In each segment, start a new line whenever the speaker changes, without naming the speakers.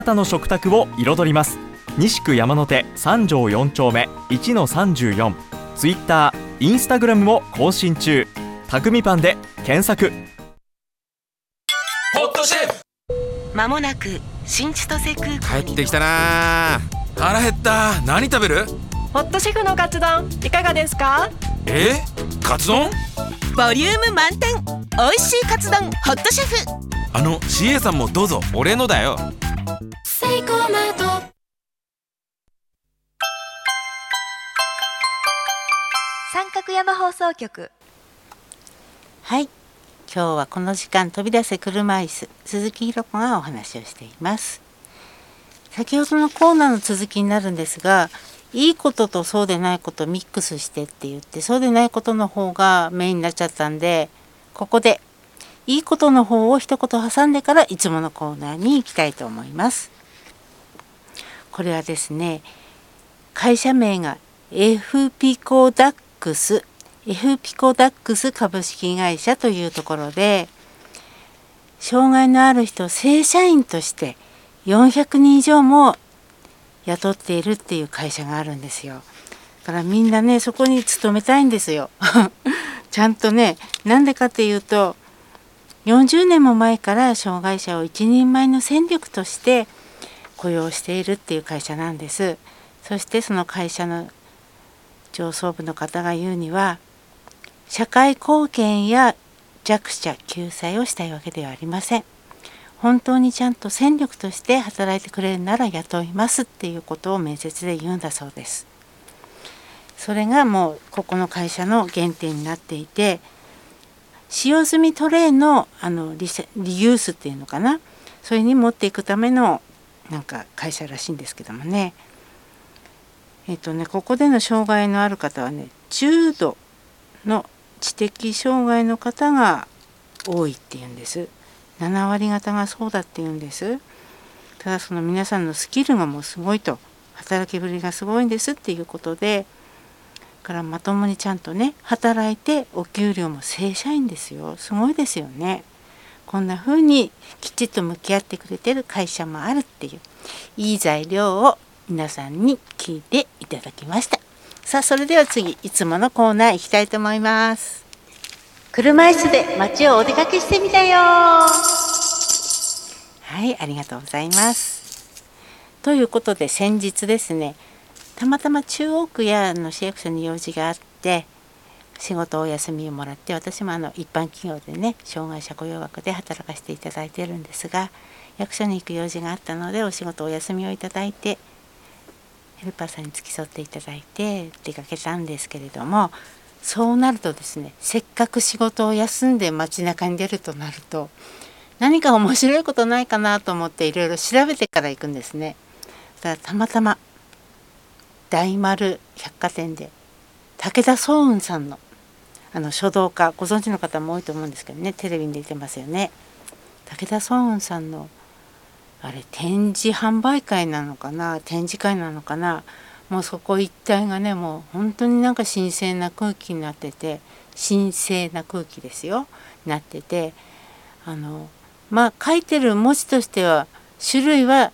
たの食卓を彩ります。西区山手3条4丁目 1-34、 ツイッター、インスタグラムも更新中。たくみパンで検索。
ホットシェフ、
まもなく新千歳空港に
帰ってきたな。腹減った。何食べる？
ホットシェフのカツ丼いかがですか？
カツ丼？
ボリューム満点、美味しいカツ丼ホットシェフ。
CA さんもどうぞ。俺のだよ。
セイコーマート。
三角山放送局。
はい、今日はこの時間飛び出せ車椅子鈴木ひろ子がお話をしています。先ほどのコーナーの続きになるんですが、いいこととそうでないことをミックスしてって言って、そうでないことの方がメインになっちゃったんで、ここでいいことの方を一言挟んでからいつものコーナーに行きたいと思います。これはですね、会社名がFピコダックス株式会社というところで、障害のある人を正社員として400人以上も雇っているっていう会社があるんですよ。だからみんなね、そこに勤めたいんですよちゃんとね。なんでかっていうと、40年も前から障害者を一人前の戦力として雇用しているっていう会社なんです。そしてその会社の上層部の方が言うには、社会貢献や弱者救済をしたいわけではありません。本当にちゃんと戦力として働いてくれるなら雇いますっていうことを面接で言うんだそうです。それがもうここの会社の原点になっていて、使用済みトレイのリユースっていうのかな、それに持っていくためのなんか会社らしいんですけどもね。ここでの障害のある方はね、重度の知的障害の方が多いっていうんです。7割方がそうだっていうんです。ただその皆さんのスキルがもうすごいと、働きぶりがすごいんですっていうことで、からまともにちゃんとね働いて、お給料も正社員ですよ。すごいですよね。こんな風にきちっと向き合ってくれてる会社もあるっていういい材料を皆さんに聞いていただきました。さあ、それでは次、いつものコーナー行きたいと思います。車椅子で街をお出かけしてみたよ。はい、ありがとうございます。ということで、先日ですね、たまたま中央区や市役所に用事があって、仕事お休みをもらって、私も一般企業でね、障害者雇用枠で働かせていただいているんですが、役所に行く用事があったので、お仕事お休みをいただいて、ヘルパーさんに付き添っていただいて出かけたんですけれども、そうなるとですね、せっかく仕事を休んで街中に出るとなると、何か面白いことないかなと思っていろいろ調べてから行くんですね。だからたまたま大丸百貨店で武田双雲さんの書道家、ご存知の方も多いと思うんですけどね、テレビに出てますよね。武田双雲さんの展示販売会なのかな、展示会なのかな、もうそこ一帯がね、もう本当になんか神聖な空気になってて、神聖な空気ですよ、なってて、書いてる文字としては種類は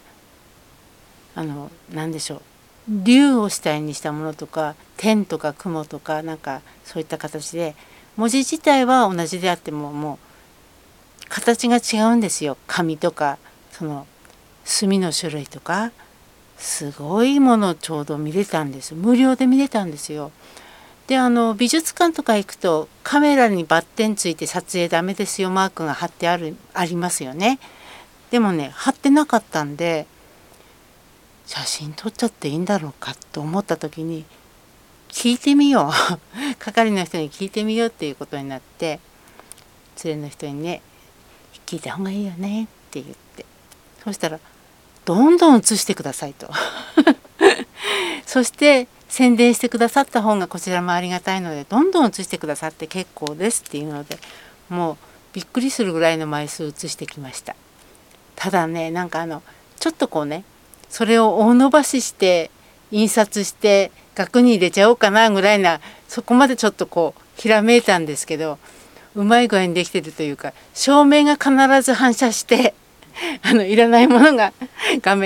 何でしょう、竜を主体にしたものとか、天とか雲とか、なんかそういった形で、文字自体は同じであっても、もう形が違うんですよ。紙とかその墨の種類とか、すごいものをちょうど見れたんです。無料で見れたんですよ。で美術館とか行くとカメラにバッテンついて撮影ダメですよマークが貼ってありますよね。でもね、貼ってなかったんで、写真撮っちゃっていいんだろうかと思った時に、聞いてみよう係の人に聞いてみようっていうことになって、連れの人にね、聞いた方がいいよねって言って、そしたらどんどん写してくださいとそして宣伝してくださった方がこちらもありがたいので、どんどん写してくださって結構ですっていうので、もうびっくりするぐらいの枚数写してきました。ただね、なんかちょっとこうね、それを大伸ばしして印刷して額に入れちゃおうかなぐらいな、そこまでちょっとこうひらめいたんですけど、うまい具合にできてるというか、照明が必ず反射していらないものが画面